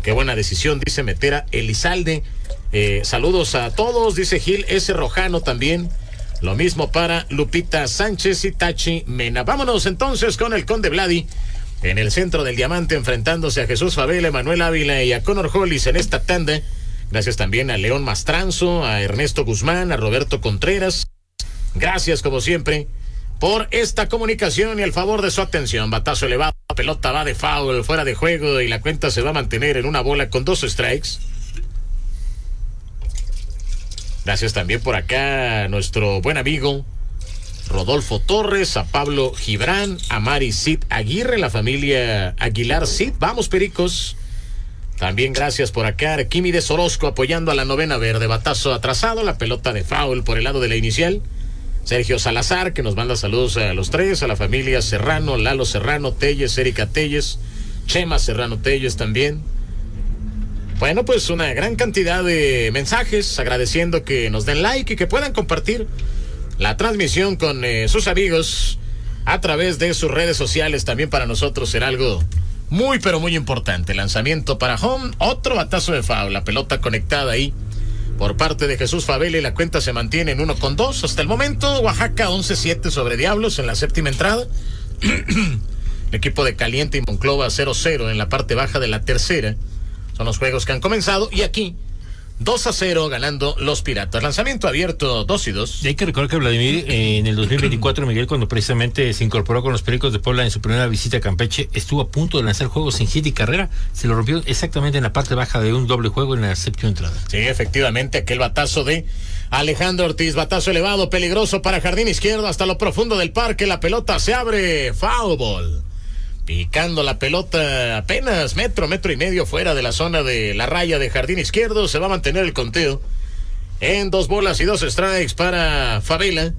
Qué buena decisión, dice meter a Elizalde. Saludos a todos, dice Gil S. Rojano también. Lo mismo para Lupita Sánchez y Tachi Mena. Vámonos entonces con el Conde Vladi en el centro del diamante, enfrentándose a Jesús Favela, Emanuel Ávila y a Conor Hollis en esta tanda. Gracias también a León Mastranzo, a Ernesto Guzmán, a Roberto Contreras. Gracias, como siempre, por esta comunicación y el favor de su atención. Batazo elevado, la pelota va de foul, fuera de juego, y la cuenta se va a mantener en una bola con 2 strikes. Gracias también por acá a nuestro buen amigo Rodolfo Torres, a Pablo Gibran, a Mari Cid Aguirre, la familia Aguilar Cid. Vamos, Pericos. También gracias por acá Arquímedes Orozco apoyando a la novena verde. Batazo atrasado, la pelota de foul por el lado de la inicial. Sergio Salazar, que nos manda saludos a los tres, a la familia Serrano, Lalo Serrano Telles, Erika Telles, Chema Serrano Telles también. Bueno, pues una gran cantidad de mensajes agradeciendo que nos den like y que puedan compartir la transmisión con sus amigos a través de sus redes sociales. También para nosotros será algo muy pero muy importante. Lanzamiento para home, otro batazo de foul, la pelota conectada ahí por parte de Jesús Favela y la cuenta se mantiene en 1-2 hasta el momento. Oaxaca 11-7 sobre Diablos en la séptima entrada. El equipo de Caliente y Monclova 0-0 en la parte baja de la tercera. Son los juegos que han comenzado y aquí 2-0 ganando los Piratas. Lanzamiento abierto 2-2. Y hay que recordar que Vladimir en el 2024, Miguel, cuando precisamente se incorporó con los Pericos de Puebla en su primera visita a Campeche, estuvo a punto de lanzar juegos sin hit y carrera. Se lo rompió exactamente en la parte baja de un doble juego en la séptima entrada. Sí, efectivamente, aquel batazo de Alejandro Ortiz, batazo elevado, peligroso para jardín izquierdo hasta lo profundo del parque. La pelota se abre, foul ball. Picando la pelota apenas metro y medio fuera de la zona de la raya de jardín izquierdo. Se va a mantener el conteo en 2 bolas y 2 strikes para Favela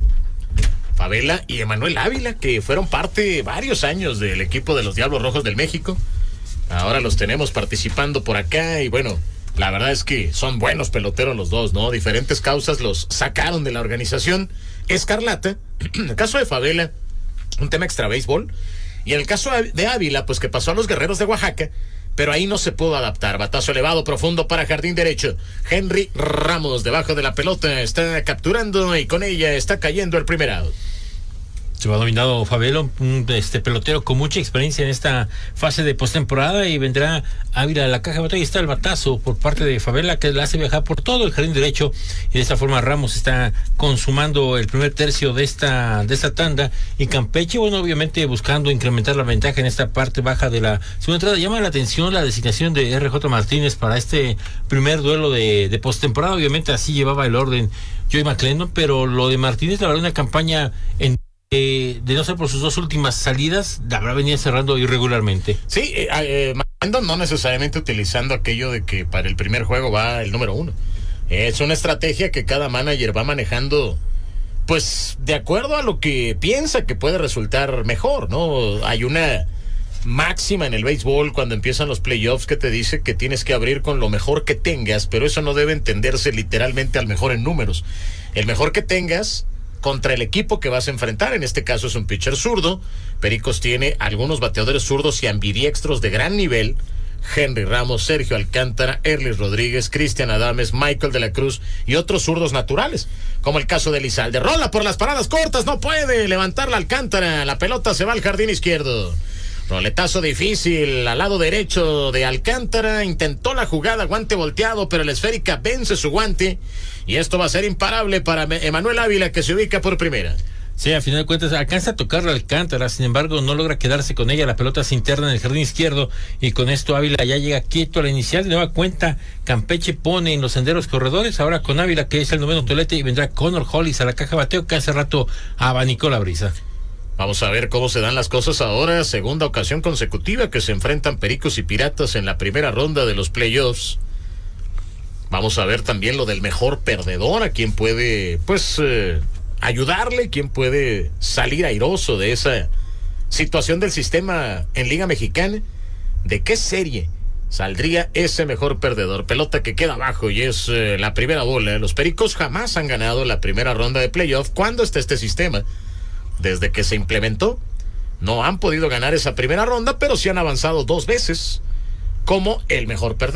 y Emanuel Ávila, que fueron parte varios años del equipo de los Diablos Rojos del México. Ahora los tenemos participando por acá y bueno, la verdad es que son buenos peloteros los dos, ¿no? Diferentes causas los sacaron de la organización Escarlata. En el caso de Favela, un tema extra béisbol. Y en el caso de Ávila, pues que pasó a los Guerreros de Oaxaca, pero ahí no se pudo adaptar. Batazo elevado, profundo para jardín derecho. Henry Ramos, debajo de la pelota, está capturando y con ella está cayendo el primer out. Se va dominado Favela, un pelotero con mucha experiencia en esta fase de postemporada, y vendrá Ávila a la caja de batalla. Está el batazo por parte de Favela que la hace viajar por todo el jardín derecho, y de esta forma Ramos está consumando el primer tercio de esta tanda, y Campeche, bueno, obviamente buscando incrementar la ventaja en esta parte baja de la segunda entrada. Llama la atención la designación de R.J. Martínez para este primer duelo de postemporada. Obviamente así llevaba el orden Joey McClendon, pero lo de Martínez, la verdad, una campaña de no ser por sus 2 últimas salidas, la verdad venía cerrando irregularmente. Sí, no necesariamente utilizando aquello de que para el primer juego va el número 1. Es una estrategia que cada manager va manejando, pues de acuerdo a lo que piensa que puede resultar mejor, ¿no? Hay una máxima en el béisbol cuando empiezan los playoffs que te dice que tienes que abrir con lo mejor que tengas, pero eso no debe entenderse literalmente al mejor en números. El mejor que tengas contra el equipo que vas a enfrentar, en este caso es un pitcher zurdo. Pericos tiene algunos bateadores zurdos y ambidiestros de gran nivel: Henry Ramos, Sergio Alcántara, Erlis Rodríguez, Cristian Adames, Michael de la Cruz y otros zurdos naturales, como el caso de Elizalde. Rola por las paradas cortas, no puede levantar la Alcántara, la pelota se va al jardín izquierdo. Roletazo difícil al lado derecho de Alcántara, intentó la jugada, guante volteado, pero la esférica vence su guante, y esto va a ser imparable para Emanuel Ávila, que se ubica por primera. Sí, a final de cuentas alcanza a tocar la Alcántara, sin embargo no logra quedarse con ella. La pelota se interna en el jardín izquierdo, y con esto Ávila ya llega quieto a la inicial. De nueva cuenta Campeche pone en los senderos corredores, ahora con Ávila, que es el noveno tolete, y vendrá Conor Hollis a la caja de bateo, que hace rato abanicó la brisa. Vamos a ver cómo se dan las cosas ahora. Segunda ocasión consecutiva que se enfrentan Pericos y Piratas en la primera ronda de los playoffs. Vamos a ver también lo del mejor perdedor, a quién puede ayudarle, quién puede salir airoso de esa situación del sistema en Liga Mexicana. ¿De qué serie saldría ese mejor perdedor? Pelota que queda abajo y es la primera bola. Los Pericos jamás han ganado la primera ronda de playoff. ¿Cuándo está este sistema? Desde que se implementó, no han podido ganar esa primera ronda, pero sí han avanzado 2 veces como el mejor perdedor.